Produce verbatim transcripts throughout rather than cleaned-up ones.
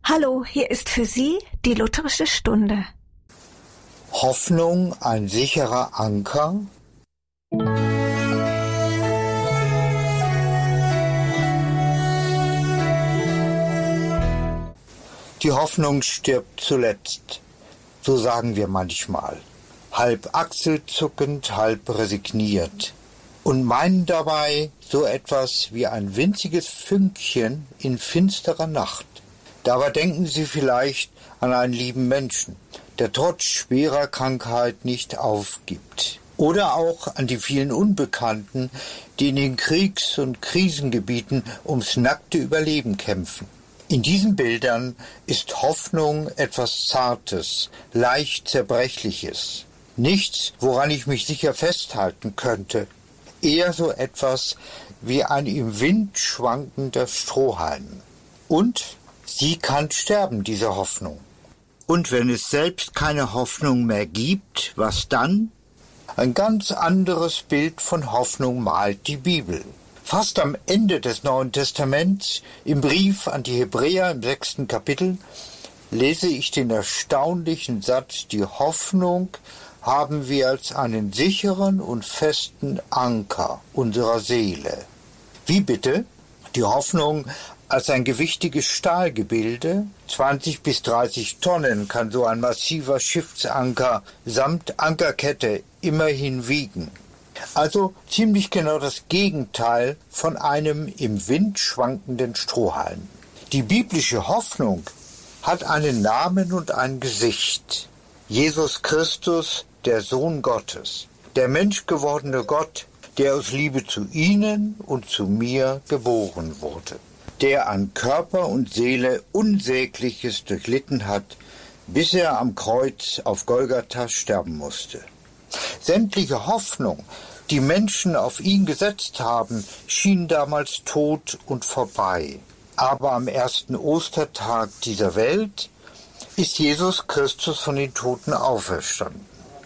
Hallo, hier ist für Sie die Lutherische Stunde. Hoffnung ein sicherer Anker? Die Hoffnung stirbt zuletzt, so sagen wir manchmal, halb achselzuckend, halb resigniert und meinen dabei so etwas wie ein winziges Fünkchen in finsterer Nacht. Dabei denken Sie vielleicht an einen lieben Menschen, der trotz schwerer Krankheit nicht aufgibt. Oder auch an die vielen Unbekannten, die in den Kriegs- und Krisengebieten ums nackte Überleben kämpfen. In diesen Bildern ist Hoffnung etwas Zartes, leicht Zerbrechliches. Nichts, woran ich mich sicher festhalten könnte. Eher so etwas wie ein im Wind schwankender Strohhalm. Und sie kann sterben, diese Hoffnung. Und wenn es selbst keine Hoffnung mehr gibt, was dann? Ein ganz anderes Bild von Hoffnung malt die Bibel. Fast am Ende des Neuen Testaments, im Brief an die Hebräer im sechsten Kapitel, lese ich den erstaunlichen Satz: Die Hoffnung haben wir als einen sicheren und festen Anker unserer Seele. Wie bitte? Die Hoffnung als ein gewichtiges Stahlgebilde, zwanzig bis dreißig Tonnen kann so ein massiver Schiffsanker samt Ankerkette immerhin wiegen. Also ziemlich genau das Gegenteil von einem im Wind schwankenden Strohhalm. Die biblische Hoffnung hat einen Namen und ein Gesicht. Jesus Christus, der Sohn Gottes, der menschgewordene Gott, der aus Liebe zu Ihnen und zu mir geboren wurde, der an Körper und Seele Unsägliches durchlitten hat, bis er am Kreuz auf Golgatha sterben musste. Sämtliche Hoffnung, die Menschen auf ihn gesetzt haben, schien damals tot und vorbei. Aber am ersten Ostertag dieser Welt ist Jesus Christus von den Toten auferstanden.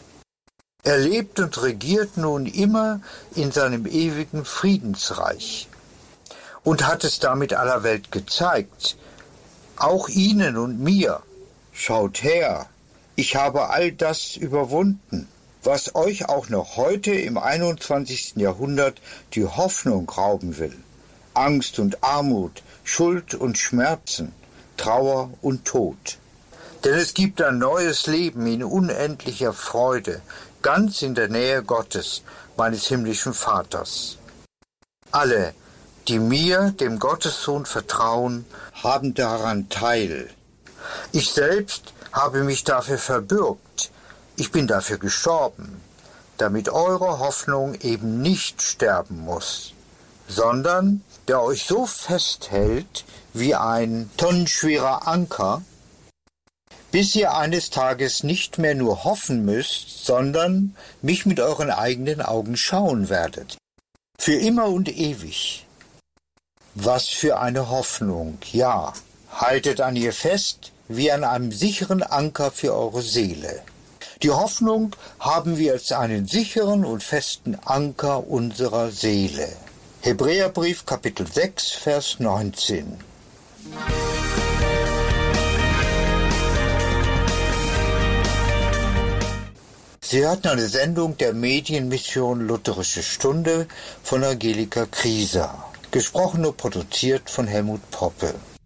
Er lebt und regiert nun immer in seinem ewigen Friedensreich und hat es damit aller Welt gezeigt, auch Ihnen und mir. Schaut her, ich habe all das überwunden, was euch auch noch heute im einundzwanzigsten Jahrhundert die Hoffnung rauben will. Angst und Armut, Schuld und Schmerzen, Trauer und Tod. Denn es gibt ein neues Leben in unendlicher Freude, ganz in der Nähe Gottes, meines himmlischen Vaters. Alle, die mir, dem Gottessohn, vertrauen, haben daran teil. Ich selbst habe mich dafür verbürgt. Ich bin dafür gestorben, damit eure Hoffnung eben nicht sterben muss, sondern der euch so festhält wie ein tonnenschwerer Anker, bis ihr eines Tages nicht mehr nur hoffen müsst, sondern mich mit euren eigenen Augen schauen werdet. Für immer und ewig. Was für eine Hoffnung, ja. Haltet an ihr fest wie an einem sicheren Anker für eure Seele. Die Hoffnung haben wir als einen sicheren und festen Anker unserer Seele. Hebräerbrief, Kapitel sechs, Vers neunzehn. Sie hörten eine Sendung der Medienmission Lutherische Stunde von Angelika Krieser, gesprochen und produziert von Helmut Poppe.